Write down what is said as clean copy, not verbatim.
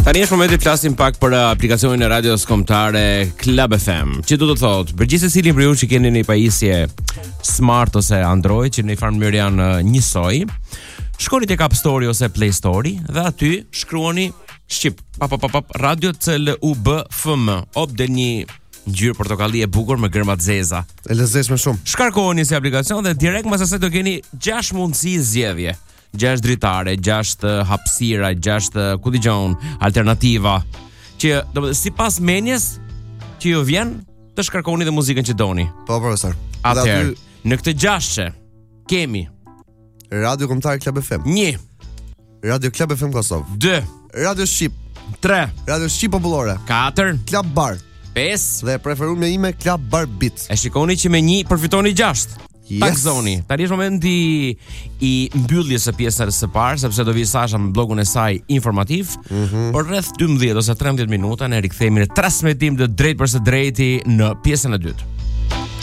Tani është momenti të flasim pak për aplikacionin e radios kombëtare Club FM. Që do të thotë, për gjithë secilin për ju që keni një pajisje smart ose Android, që në një farë mënyrë janë njësoj, shkoni tek App Store ose Play Store dhe aty shkruani shqip radio CLUBFM. Del një ngjyrë portokalli e bukur me gërma të zeza. E lezetshme shumë. Shkarkoni si aplikacion dhe direkt mbas asaj do keni 6 mundësi zgjedhje. 6 dritare, 6 hapësira, 6 ku digjon, alternativa, që do të sipas menjes që ju vjen të shkarkoni dhe muzikën që doni. Po profesor. Atëherë, në këtë 6 kemi Radio Kombëtar Club FM. 1. Radio Club FM Kosovë. 2. Radio Shqip. 3. Radio Shqip Popullore. 4. Club Bar. 5. Dhe preferuar me ime Club Bar Beat. E shikoni që me 1 përfitoni 6. Tak zoni. Tani është momenti i mbylljes së pjesës së parë, sepse do vi Sasha në blogun e saj informativ. Por rreth 12 ose 13 minuta ne rikthehemi në transmetim të drejtë për së drejti në pjesën e dytë.